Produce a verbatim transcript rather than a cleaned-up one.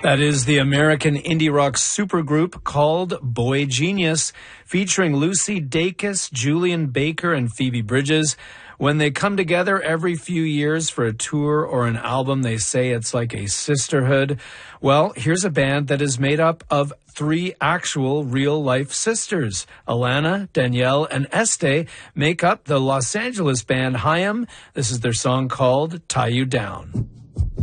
That is the American indie rock supergroup called Boy Genius, featuring Lucy Dacus, Julian Baker, and Phoebe Bridges. When they come together every few years for a tour or an album, they say it's like a sisterhood. Well, here's a band that is made up of three actual real-life sisters. Alana, Danielle, and Este make up the Los Angeles band Haim. This is their song called Tie You Down.